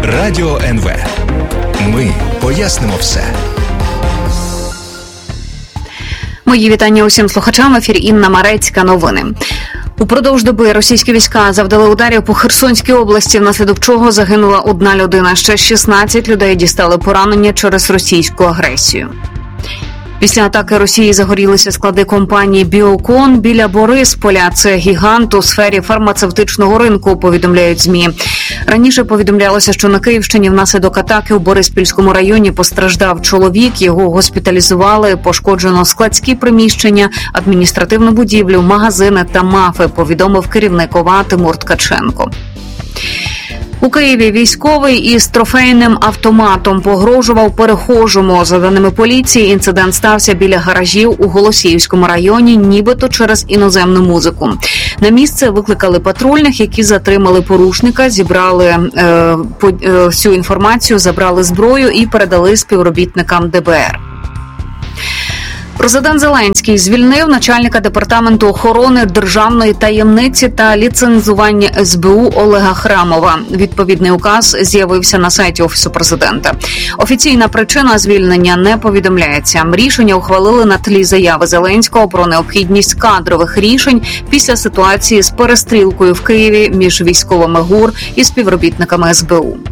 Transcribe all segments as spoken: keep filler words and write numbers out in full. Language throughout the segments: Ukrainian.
Радіо ен ве. Ми пояснимо все. Мої вітання усім слухачам. В ефірі Інна Марецька. Новини. Упродовж доби російські війська завдали ударів по Херсонській області, внаслідок чого загинула одна людина. Ще шістнадцять людей дістали поранення через російську агресію. Після атаки Росії загорілися склади компанії «Біокон» біля Борисполя. Це гігант у сфері фармацевтичного ринку, повідомляють ЗМІ. Раніше повідомлялося, що на Київщині внаслідок атаки у Бориспільському районі постраждав чоловік. Його госпіталізували, пошкоджено складські приміщення, адміністративну будівлю, магазини та МАФи, повідомив керівник ОВА Тимур Ткаченко. У Києві військовий із трофейним автоматом погрожував перехожому. За даними поліції, інцидент стався біля гаражів у Голосіївському районі, нібито через іноземну музику. На місце викликали патрульних, які затримали порушника, зібрали е, по, е, всю інформацію, забрали зброю і передали співробітникам де бе ер. Президент Зеленський звільнив начальника департаменту охорони державної таємниці та ліцензування ес бе у Олега Храмова. Відповідний указ з'явився на сайті Офісу президента. Офіційна причина звільнення не повідомляється. Рішення ухвалили на тлі заяви Зеленського про необхідність кадрових рішень після ситуації з перестрілкою в Києві між військовими ГУР і співробітниками ес бе у.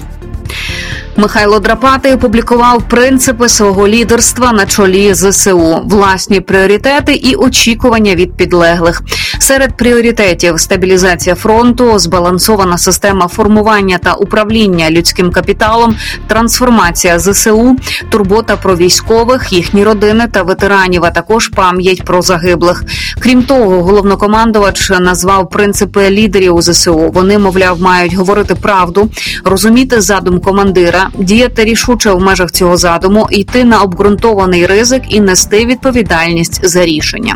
Михайло Драпатий опублікував принципи свого лідерства на чолі зе се у, власні пріоритети і очікування від підлеглих. Серед пріоритетів – стабілізація фронту, збалансована система формування та управління людським капіталом, трансформація зе се у, турбота про військових, їхні родини та ветеранів, а також пам'ять про загиблих. Крім того, головнокомандувач назвав принципи лідерів у зе се у. Вони, мовляв, мають говорити правду, розуміти задум командира, діяти рішуче в межах цього задуму, йти на обґрунтований ризик і нести відповідальність за рішення.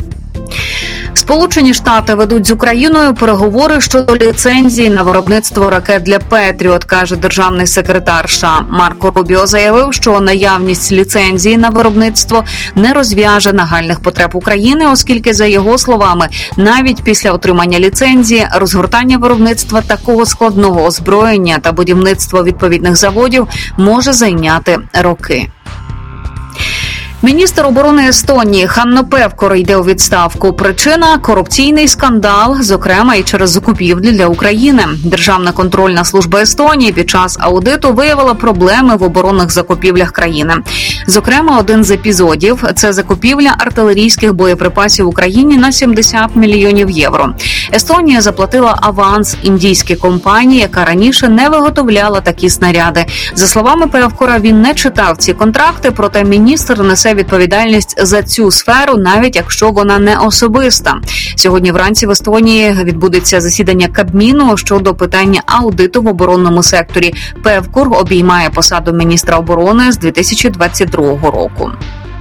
Сполучені Штати ведуть з Україною переговори щодо ліцензії на виробництво ракет для «Петріот», каже державний секретар США. Марко Рубіо заявив, що наявність ліцензії на виробництво не розв'яже нагальних потреб України, оскільки, за його словами, навіть після отримання ліцензії розгортання виробництва такого складного озброєння та будівництво відповідних заводів може зайняти роки. Міністр оборони Естонії Ханно Певкур йде у відставку. Причина – корупційний скандал, зокрема і через закупівлі для України. Державна контрольна служба Естонії під час аудиту виявила проблеми в оборонних закупівлях країни. Зокрема, один з епізодів – це закупівля артилерійських боєприпасів Україні на сімдесят мільйонів євро. Естонія заплатила аванс індійській компанії, яка раніше не виготовляла такі снаряди. За словами Певкура, він не читав ці контракти, проте міністр несе відповідальність за цю сферу, навіть якщо вона не особиста. Сьогодні вранці в Естонії відбудеться засідання Кабміну щодо питання аудиту в оборонному секторі. Певкур обіймає посаду міністра оборони з дві тисячі двадцять другого року.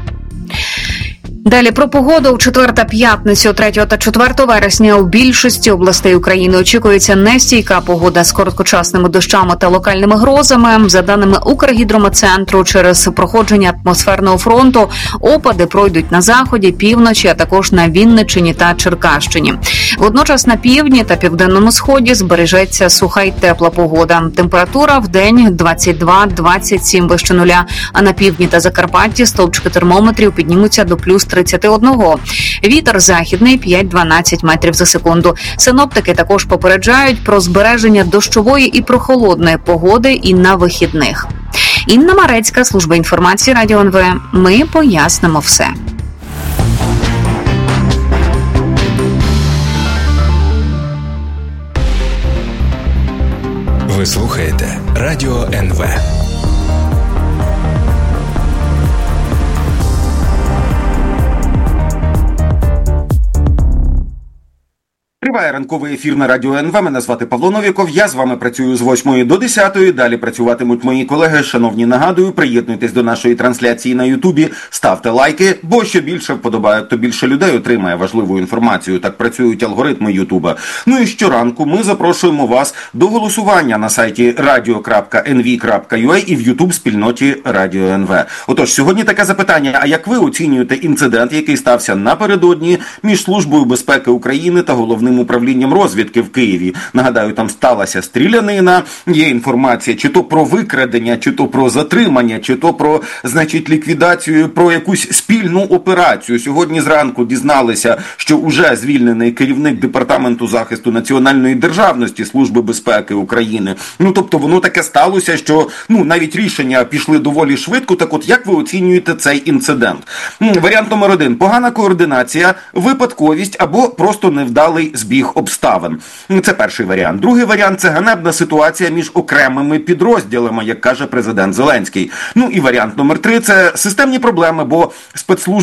Далі про погоду. У четвер та п'ятницю, третього та четвертого вересня у більшості областей України очікується нестійка погода з короткочасними дощами та локальними грозами. За даними Укргідрометцентру, через проходження атмосферного фронту опади пройдуть на заході, півночі, а також на Вінниччині та Черкащині. Водночас на півдні та південному сході збережеться суха й тепла погода. Температура в день двадцять два - двадцять сім вище нуля, а на півдні та Закарпатті стовпчики термометрів піднімуться до плюс тридцять один. Вітер західний п'ять - дванадцять метрів за секунду. Синоптики також попереджають про збереження дощової і прохолодної погоди і на вихідних. Інна Марецька, служба інформації Радіо ен ве. Ми пояснимо все. Ви слухаєте Радіо ен ве. Триває ранковий ефір на Радіо ен ве. Мене звати Павло Новіков. Я з вами працюю з восьмої до десятої. Далі працюватимуть мої колеги. Шановні, нагадую, приєднуйтесь до нашої трансляції на Ютубі, ставте лайки, бо що більше вподобають, то більше людей отримає важливу інформацію. Так працюють алгоритми Ютуба. Ну і щоранку ми запрошуємо вас до голосування на сайті радіо крапка ен ві крапка ю а і в Ютуб-спільноті Радіо ен ве. Отож, сьогодні таке запитання. А як ви оцінюєте інцидент, який стався напередодні між Службою безпеки України та головним головним управлінням розвідки в Києві. Нагадаю, там сталася стрілянина, є інформація чи то про викрадення, чи то про затримання, чи то про, значить, ліквідацію, про якусь спільну операцію. Сьогодні зранку дізналися, що уже звільнений керівник Департаменту захисту національної державності Служби безпеки України. Ну, тобто, воно таке сталося, що, ну, навіть рішення пішли доволі швидко. Так от, як ви оцінюєте цей інцидент? Варіант номер один. Погана координація, випадковість або просто невдалий збіг обставин. Це перший варіант. Другий варіант – це ганебна ситуація між окремими підрозділами, як каже президент Зеленський. Ну і варіант номер три – це системні проблеми, бо спецслужби